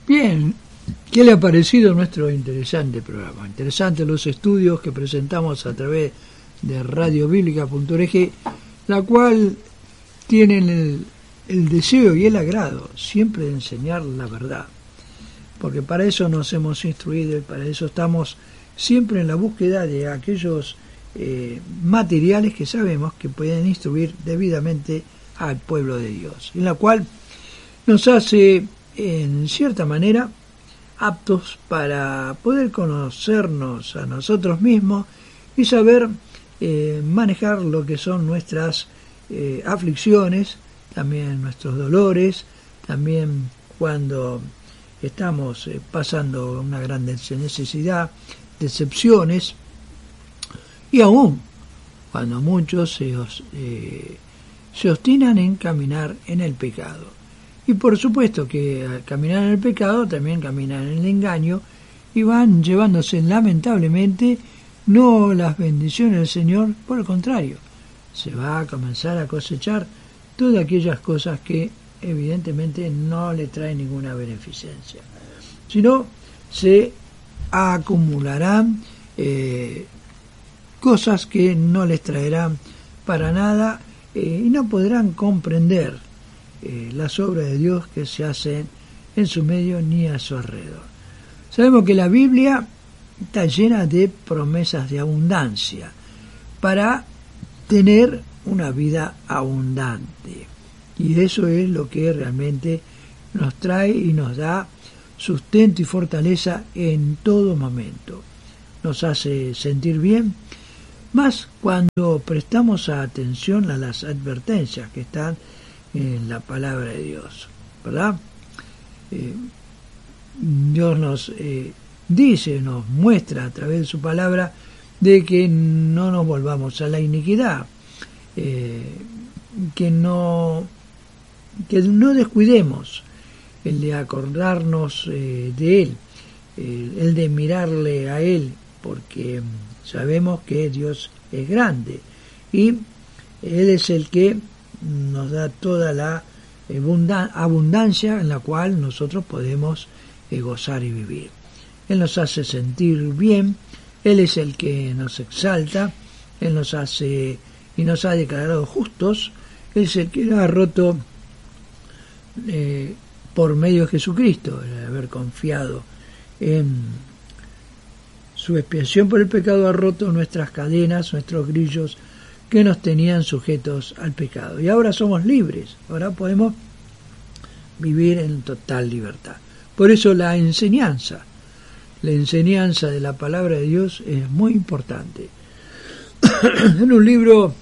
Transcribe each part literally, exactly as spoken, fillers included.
Bien, ¿qué le ha parecido nuestro interesante programa? Interesantes los estudios que presentamos a través de radio bíblica punto org, la cual tienen el, el deseo y el agrado siempre de enseñar la verdad, porque para eso nos hemos instruido y para eso estamos siempre en la búsqueda de aquellos eh, materiales que sabemos que pueden instruir debidamente al pueblo de Dios, en la cual nos hace en cierta manera aptos para poder conocernos a nosotros mismos y saber eh, manejar lo que son nuestras eh, aflicciones, también nuestros dolores, también cuando estamos eh, pasando una gran necesidad, decepciones, y aún cuando muchos se, os, eh, se obstinan en caminar en el pecado. Y por supuesto que al caminar en el pecado también caminan en el engaño y van llevándose lamentablemente no las bendiciones del Señor, por el contrario, se va a comenzar a cosechar todas aquellas cosas que evidentemente no le traen ninguna beneficencia, sino se acumularán eh, cosas que no les traerán para nada eh, y no podrán comprender eh, las obras de Dios que se hacen en su medio ni a su alrededor. Sabemos que la Biblia está llena de promesas de abundancia para tener una vida abundante, y eso es lo que realmente nos trae y nos da sustento y fortaleza en todo momento. Nos hace sentir bien, más cuando prestamos atención a las advertencias que están en la palabra de Dios, ¿verdad? Eh, Dios nos eh, dice, nos muestra a través de su palabra de que no nos volvamos a la iniquidad, eh, que no que no descuidemos el de acordarnos eh, de Él, eh, el de mirarle a Él, porque sabemos que Dios es grande y Él es el que nos da toda la abundancia en la cual nosotros podemos eh, gozar y vivir. Él nos hace sentir bien, Él es el que nos exalta, Él nos hace y nos ha declarado justos, Él es el que ha roto eh, por medio de Jesucristo, el haber confiado en su expiación por el pecado, ha roto nuestras cadenas, nuestros grillos que nos tenían sujetos al pecado. Y ahora somos libres, ahora podemos vivir en total libertad. Por eso la enseñanza, la enseñanza de la palabra de Dios es muy importante. En un libro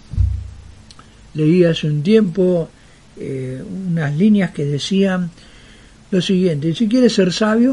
leí hace un tiempo eh, unas líneas que decían lo siguiente: si quieres ser sabio,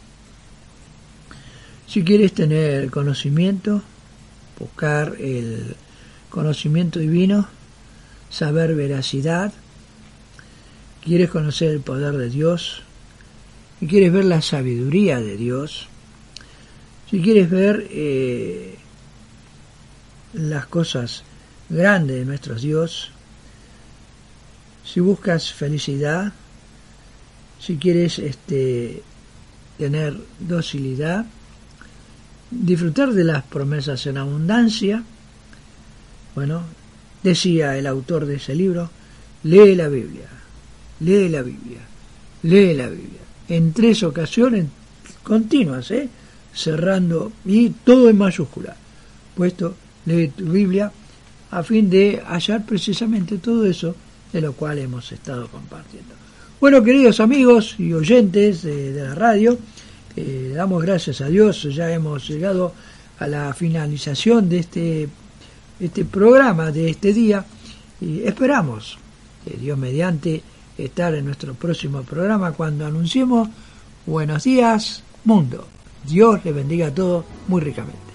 si quieres tener conocimiento, buscar el conocimiento divino, saber veracidad, quieres conocer el poder de Dios, si quieres ver la sabiduría de Dios, si quieres ver eh, las cosas grandes de nuestro Dios, si buscas felicidad, si quieres este, tener docilidad, disfrutar de las promesas en abundancia, bueno, decía el autor de ese libro, lee la Biblia, lee la Biblia, lee la Biblia, en tres ocasiones continuas, ¿eh? cerrando, y todo en mayúscula, puesto, lee tu Biblia, a fin de hallar precisamente todo eso de lo cual hemos estado compartiendo. Bueno, queridos amigos y oyentes de, de la radio, eh, damos gracias a Dios, ya hemos llegado a la finalización de este, este programa de este día, y esperamos, que Dios mediante, estar en nuestro próximo programa cuando anunciemos Buenos días, mundo. Dios les bendiga a todos muy ricamente.